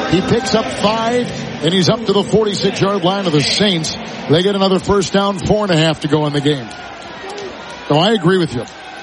He picks up 5, and he's up to the 46-yard line of the Saints. They get another first down, 4.5 to go in the game. So I agree with you.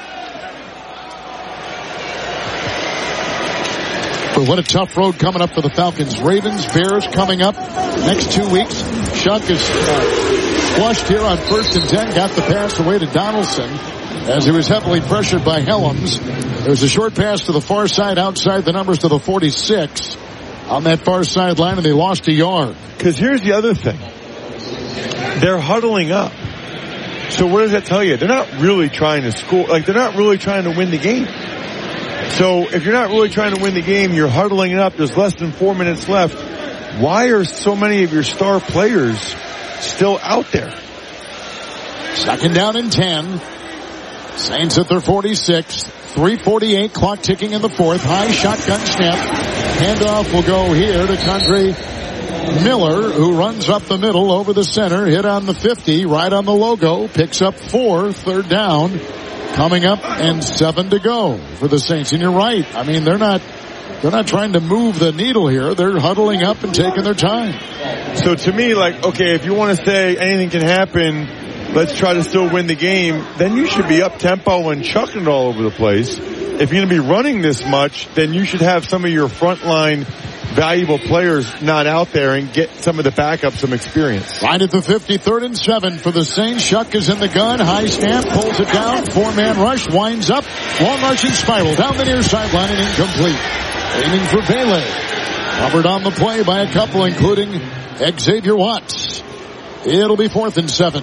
But what a tough road coming up for the Falcons. Ravens, Bears coming up next 2 weeks. Shuck is flushed here on 1st and 10. Got the pass away to Donaldson as he was heavily pressured by Helms. There's a short pass to the far side outside the numbers to the 46 on that far sideline, and they lost a yard. Because here's the other thing. They're huddling up. So what does that tell you? They're not really trying to score. Like, they're not really trying to win the game. So if you're not really trying to win the game, you're huddling it up. There's less than 4 minutes left. Why are so many of your star players still out there? 2nd down and 10. Saints at their 46. 3:48, clock ticking in the 4th. High shotgun snap. Handoff will go here to Kendre Miller, who runs up the middle over the center. Hit on the 50, right on the logo. Picks up 4, 3rd down. Coming up and 7 to go for the Saints. And you're right. I mean, they're not trying to move the needle here. They're huddling up and taking their time. So to me, like, okay, if you want to say anything can happen, let's try to still win the game, then you should be up tempo and chucking it all over the place. If you're going to be running this much, then you should have some of your frontline valuable players not out there and get some of the backup some experience. Right at the 50, 3rd and 7 for the Saints. Shuck is in the gun. High snap, pulls it down. 4-man rush, winds up. Long rushing spiral down the near sideline and incomplete. Aiming for Bailey. Covered on the play by a couple, including Xavier Watts. It'll be 4th and 7.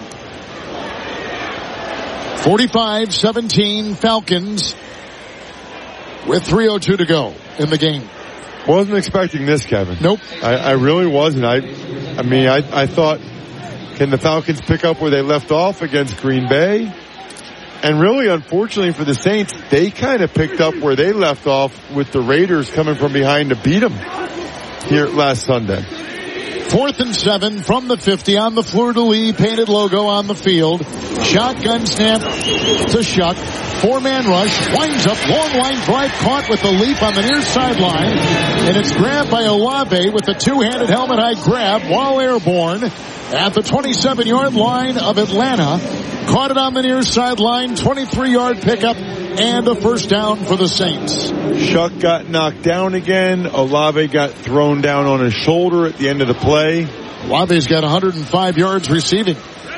45-17 Falcons with 3:02 to go in the game. Wasn't expecting this, Kevin. Nope. I really wasn't. I mean, I thought, can the Falcons pick up where they left off against Green Bay? And really, unfortunately for the Saints, they kind of picked up where they left off with the Raiders coming from behind to beat them here last Sunday. 4th and 7 from the 50 on the fleur-de-lis painted logo on the field. Shotgun snap to Shuck. 4-man rush. Winds up. Long line drive caught with the leap on the near sideline. And it's grabbed by Olave with the two-handed helmet high grab while airborne at the 27-yard line of Atlanta. Caught it on the near sideline. 23-yard pickup and a first down for the Saints. Shuck got knocked down again. Olave got thrown down on his shoulder at the end of the play. Olave's got 105 yards receiving.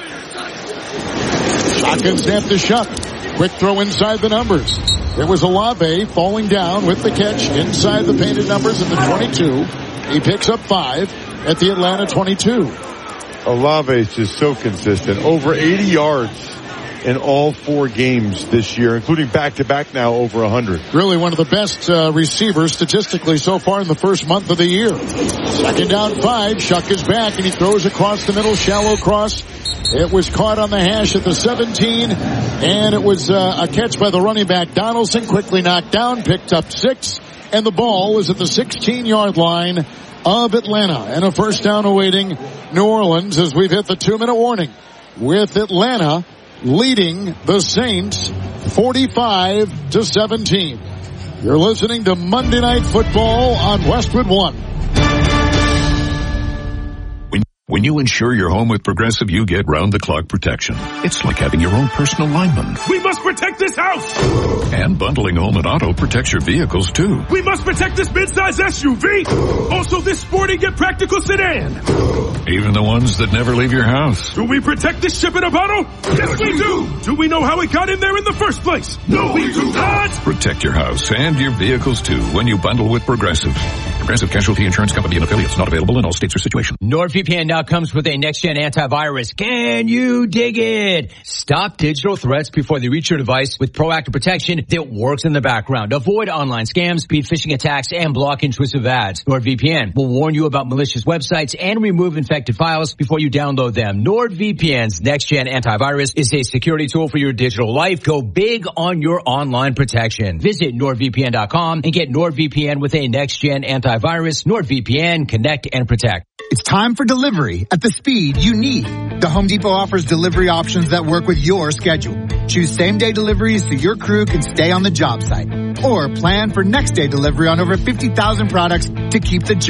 Shotgun snap to Shuck. Quick throw inside the numbers. There was Olave falling down with the catch inside the painted numbers in the 22. He picks up 5 at the Atlanta 22. Olave is just so consistent. Over 80 yards in all 4 games this year, including back-to-back now over 100. Really one of the best receivers statistically so far in the first month of the year. 2nd down 5. Shuck is back and he throws across the middle, shallow cross. It was caught on the hash at the 17, and it was a catch by the running back Donaldson, quickly knocked down, picked up 6, and the ball was at the 16-yard line of Atlanta. And a first down awaiting New Orleans as we've hit the 2-minute warning, with Atlanta leading the Saints 45-17. You're listening to Monday Night Football on Westwood One. When you insure your home with Progressive, you get round-the-clock protection. It's like having your own personal lineman. We must protect this house! And bundling home and auto protects your vehicles, too. We must protect this midsize SUV! Also this sporty yet practical sedan! Even the ones that never leave your house. Do we protect this ship in a bottle? Yes, we do! Do we know how it got in there in the first place? No, we do not! Protect your house and your vehicles, too, when you bundle with Progressive. Progressive Casualty Insurance Company and affiliates, not available in all states or situations. NordVPN now comes with a next-gen antivirus. Can you dig it? Stop digital threats before they reach your device with proactive protection that works in the background. Avoid online scams, speed phishing attacks, and block intrusive ads. NordVPN will warn you about malicious websites and remove infected files before you download them. NordVPN's next-gen antivirus is a security tool for your digital life. Go big on your online protection. Visit NordVPN.com and get NordVPN with a next-gen antivirus. NordVPN, connect and protect. It's time for delivery at the speed you need. The Home Depot offers delivery options that work with your schedule. Choose same-day deliveries so your crew can stay on the job site. Or plan for next-day delivery on over 50,000 products to keep the job